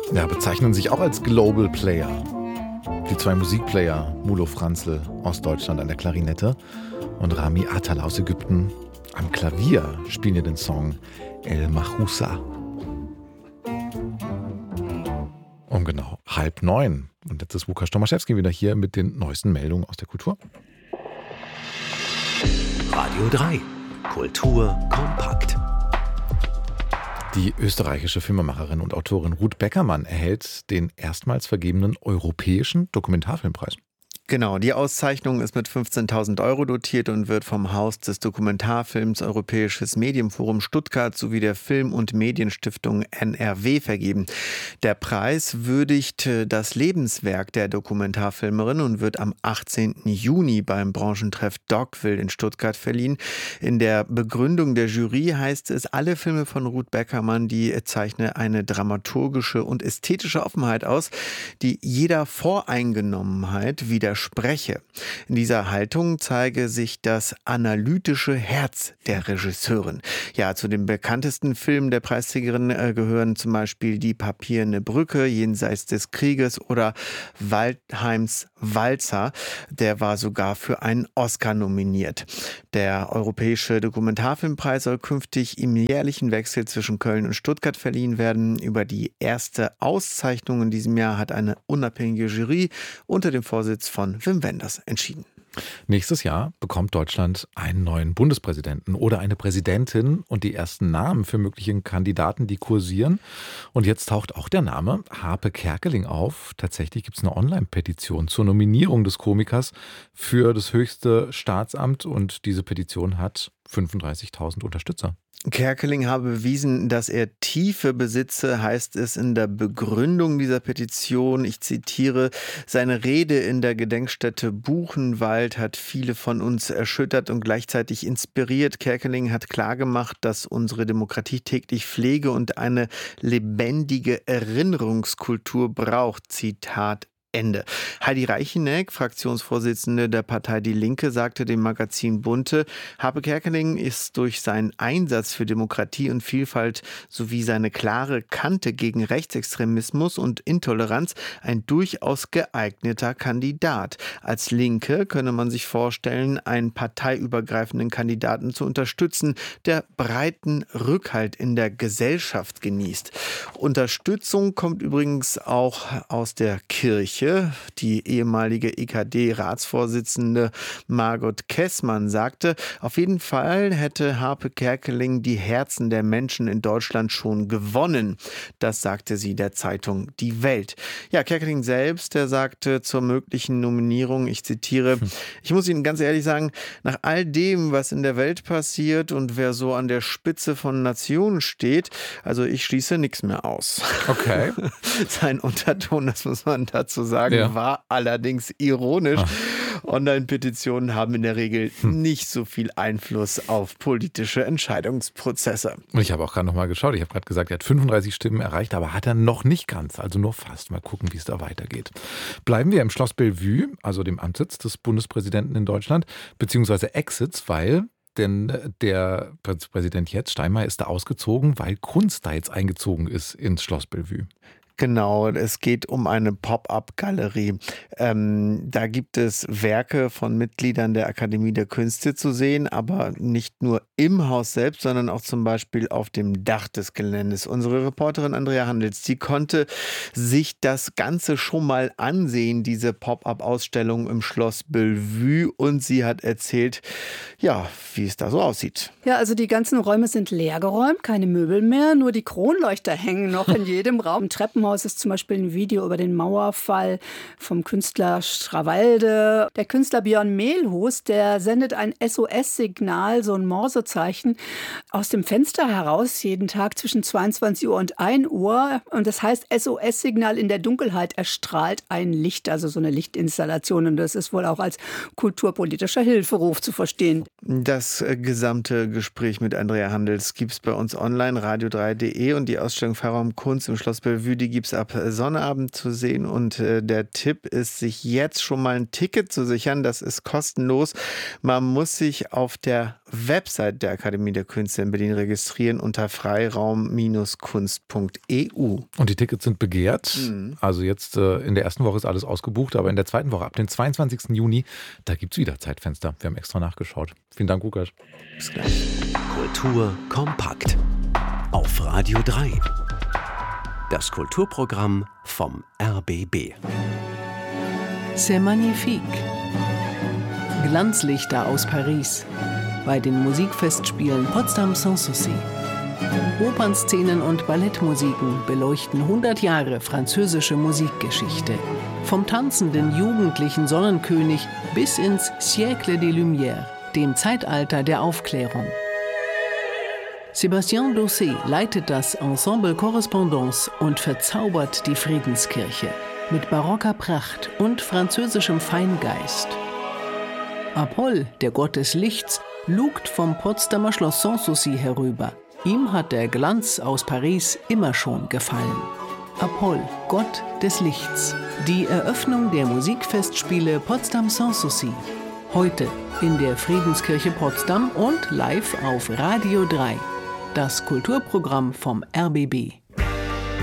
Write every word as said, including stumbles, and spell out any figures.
Ja, bezeichnen sich auch als Global Player. Die zwei Musikplayer, Mulo Franzl aus Deutschland an der Klarinette und Rami Atal aus Ägypten am Klavier, spielen hier den Song El Machusa. Um genau halb neun. Und jetzt ist Łukasz Tomaszewski wieder hier mit den neuesten Meldungen aus der Kultur. Radio drei. Kultur kompakt. Die österreichische Filmemacherin und Autorin Ruth Beckermann erhält den erstmals vergebenen Europäischen Dokumentarfilmpreis. Genau, die Auszeichnung ist mit fünfzehntausend Euro dotiert und wird vom Haus des Dokumentarfilms Europäisches Medienforum Stuttgart sowie der Film- und Medienstiftung N R W vergeben. Der Preis würdigt das Lebenswerk der Dokumentarfilmerin und wird am achtzehnten Juni beim Branchentreff Dogville in Stuttgart verliehen. In der Begründung der Jury heißt es, alle Filme von Ruth Beckermann, die zeichne eine dramaturgische und ästhetische Offenheit aus, die jeder Voreingenommenheit widerspricht. Spreche. In dieser Haltung zeige sich das analytische Herz der Regisseurin. Ja, zu den bekanntesten Filmen der Preisträgerin äh, gehören zum Beispiel Die Papierne Brücke, Jenseits des Krieges oder Waldheims Walzer. Der war sogar für einen Oscar nominiert. Der Europäische Dokumentarfilmpreis soll künftig im jährlichen Wechsel zwischen Köln und Stuttgart verliehen werden. Über die erste Auszeichnung in diesem Jahr hat eine unabhängige Jury unter dem Vorsitz von Wim Wenders entschieden. Nächstes Jahr bekommt Deutschland einen neuen Bundespräsidenten oder eine Präsidentin und die ersten Namen für mögliche Kandidaten, die kursieren. Und jetzt taucht auch der Name Harpe Kerkeling auf. Tatsächlich gibt es eine Online-Petition zur Nominierung des Komikers für das höchste Staatsamt und diese Petition hat fünfunddreißigtausend Unterstützer. Kerkeling habe bewiesen, dass er Tiefe besitze, heißt es in der Begründung dieser Petition. Ich zitiere, seine Rede in der Gedenkstätte Buchenwald hat viele von uns erschüttert und gleichzeitig inspiriert. Kerkeling hat klargemacht, dass unsere Demokratie täglich Pflege und eine lebendige Erinnerungskultur braucht. Zitat Ende. Heidi Reicheneck, Fraktionsvorsitzende der Partei Die Linke, sagte dem Magazin Bunte, Harpe Kerkeling ist durch seinen Einsatz für Demokratie und Vielfalt sowie seine klare Kante gegen Rechtsextremismus und Intoleranz ein durchaus geeigneter Kandidat. Als Linke könne man sich vorstellen, einen parteiübergreifenden Kandidaten zu unterstützen, der breiten Rückhalt in der Gesellschaft genießt. Unterstützung kommt übrigens auch aus der Kirche. Die ehemalige E K D-Ratsvorsitzende Margot Kessmann sagte, auf jeden Fall hätte Harpe Kerkeling die Herzen der Menschen in Deutschland schon gewonnen. Das sagte sie der Zeitung Die Welt. Ja, Kerkeling selbst, der sagte zur möglichen Nominierung, ich zitiere, ich muss Ihnen ganz ehrlich sagen, nach all dem, was in der Welt passiert und wer so an der Spitze von Nationen steht, also ich schließe nichts mehr aus. Okay. Sein Unterton, das muss man dazu sagen, ja. war allerdings ironisch. Online-Petitionen haben in der Regel hm. nicht so viel Einfluss auf politische Entscheidungsprozesse. Und ich habe auch gerade noch mal geschaut. Ich habe gerade gesagt, er hat fünfunddreißig Stimmen erreicht, aber hat er noch nicht ganz, also nur fast. Mal gucken, wie es da weitergeht. Bleiben wir im Schloss Bellevue, also dem Amtssitz des Bundespräsidenten in Deutschland, beziehungsweise Ex-Sitz, weil denn der Präsident jetzt, Steinmeier, ist da ausgezogen, weil Kunst da jetzt eingezogen ist ins Schloss Bellevue. Genau, es geht um eine Pop-up-Galerie. Ähm, da gibt es Werke von Mitgliedern der Akademie der Künste zu sehen, aber nicht nur im Haus selbst, sondern auch zum Beispiel auf dem Dach des Geländes. Unsere Reporterin Andrea Handels, die konnte sich das Ganze schon mal ansehen, diese Pop-up-Ausstellung im Schloss Bellevue, und sie hat erzählt, ja, wie es da so aussieht. Ja, also die ganzen Räume sind leergeräumt, keine Möbel mehr, nur die Kronleuchter hängen noch in jedem Raum. Im Treppenhaus ist zum Beispiel ein Video über den Mauerfall vom Künstler Strawalde. Der Künstler Björn Mehlhus, der sendet ein S O S-Signal, so ein Morsezeichen, aus dem Fenster heraus, jeden Tag zwischen zweiundzwanzig Uhr und ein Uhr. Und das heißt S O S-Signal in der Dunkelheit erstrahlt ein Licht, also so eine Lichtinstallation. Und das ist wohl auch als kulturpolitischer Hilferuf zu verstehen. Das gesamte Gespräch mit Andrea Handels gibt es bei uns online, radio drei punkt de, und die Ausstellung Freiraum Kunst im Schloss Bellevue, die gibt es ab Sonnabend zu sehen und äh, der Tipp ist, sich jetzt schon mal ein Ticket zu sichern. Das ist kostenlos. Man muss sich auf der Website der Akademie der Künste in Berlin registrieren unter freiraum Kunst punkt e u. Und die Tickets sind begehrt. Mhm. Also jetzt äh, in der ersten Woche ist alles ausgebucht, aber in der zweiten Woche, ab dem zweiundzwanzigsten Juni, da gibt es wieder Zeitfenster. Wir haben extra nachgeschaut. Vielen Dank, Lukas. Bis gleich. Kultur kompakt auf Radio drei. Das Kulturprogramm vom R B B. C'est magnifique. Glanzlichter aus Paris. Bei den Musikfestspielen Potsdam Sanssouci. Opernszenen und Ballettmusiken beleuchten hundert Jahre französische Musikgeschichte. Vom tanzenden jugendlichen Sonnenkönig bis ins Siècle des Lumières, dem Zeitalter der Aufklärung. Sébastien Dossé leitet das Ensemble Correspondance und verzaubert die Friedenskirche mit barocker Pracht und französischem Feingeist. Apoll, der Gott des Lichts, lugt vom Potsdamer Schloss Sanssouci herüber. Ihm hat der Glanz aus Paris immer schon gefallen. Apoll, Gott des Lichts. Die Eröffnung der Musikfestspiele Potsdam Sanssouci. Heute in der Friedenskirche Potsdam und live auf Radio drei. Das Kulturprogramm vom R B B.